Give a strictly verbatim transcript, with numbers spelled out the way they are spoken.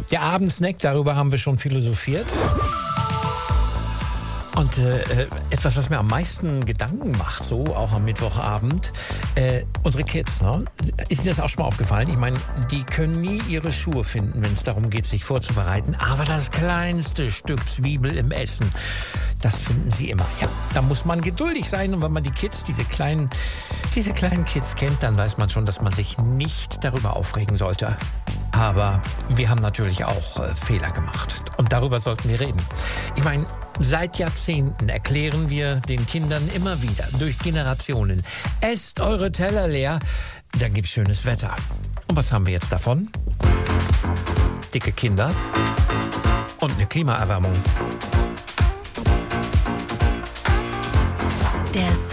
Der Abendsnack, darüber haben wir schon philosophiert. Und äh, etwas, was mir am meisten Gedanken macht, so auch am Mittwochabend, äh, unsere Kids, ne? Ist Ihnen das auch schon mal aufgefallen? Ich meine, die können nie ihre Schuhe finden, wenn es darum geht, sich vorzubereiten. Aber das kleinste Stück Zwiebel im Essen, das finden sie immer. Ja, da muss man geduldig sein. Und wenn man die Kids, diese kleinen, diese kleinen Kids kennt, dann weiß man schon, dass man sich nicht darüber aufregen sollte. Aber wir haben natürlich auch äh, Fehler gemacht. Und darüber sollten wir reden. Ich meine, seit Jahrzehnten erklären wir den Kindern immer wieder, durch Generationen, esst eure Teller leer, dann gibt's schönes Wetter. Und was haben wir jetzt davon? Dicke Kinder und eine Klimaerwärmung. Der